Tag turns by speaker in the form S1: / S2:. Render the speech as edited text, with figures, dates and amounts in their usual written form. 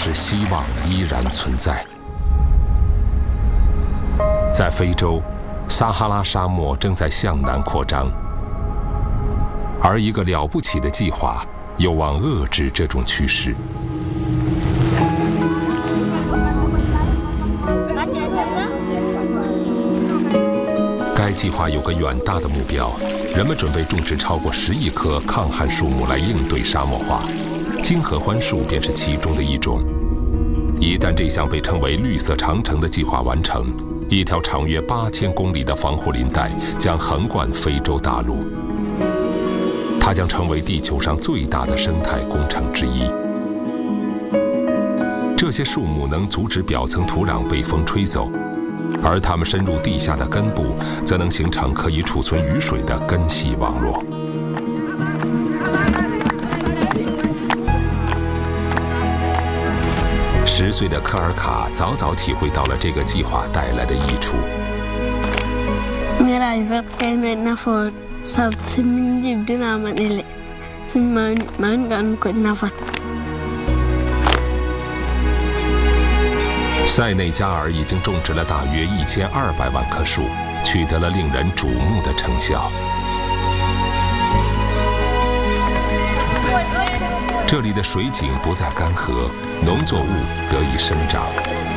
S1: 示希望依然存在。在非洲，撒哈拉沙漠正在向南扩张，而一个了不起的计划有望遏制这种趋势。该计划有个远大的目标，人们准备种植超过10亿棵抗旱树木来应对沙漠化，金合欢树便是其中的一种。一旦这项被称为绿色长城的计划完成，一条长约8000公里的防护林带将横贯非洲大陆，它将成为地球上最大的生态工程之一。这些树木能阻止表层土壤被风吹走，而它们深入地下的根部则能形成可以储存雨水的根系网络。10岁的科尔卡早早体会到了这个计划带来的益处。塞内加尔已经种植了大约1200万棵树，取得了令人瞩目的成效。这里的水井不再干涸，农作物得以生长。